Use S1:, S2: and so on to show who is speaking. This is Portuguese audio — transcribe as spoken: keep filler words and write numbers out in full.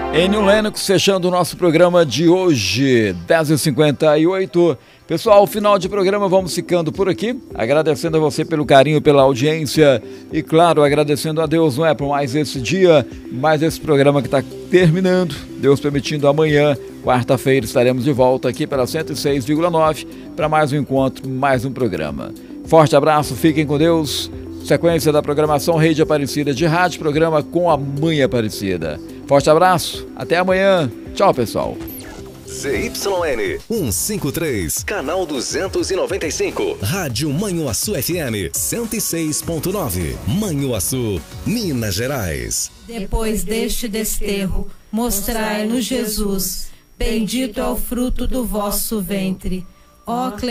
S1: Ennio Lennox fechando o nosso programa de hoje, dez e cinquenta e oito. Pessoal, final de programa, vamos ficando por aqui, agradecendo a você pelo carinho, pela audiência e, claro, agradecendo a Deus, não é, por mais esse dia, mais esse programa que está terminando. Deus permitindo, amanhã, quarta-feira, estaremos de volta aqui pela cento e seis vírgula nove para mais um encontro, mais um programa. Forte abraço, fiquem com Deus. Sequência da programação Rede Aparecida de Rádio, programa com a Mãe Aparecida. Forte abraço, até amanhã. Tchau, pessoal.
S2: Z Y N cento e cinquenta e três, canal duzentos e noventa e cinco. Rádio Manhuaçu F M cento e seis ponto nove. Manhuaçu, Minas Gerais.
S3: Depois deste desterro, mostrai-nos Jesus. Bendito é o fruto do vosso ventre. Ó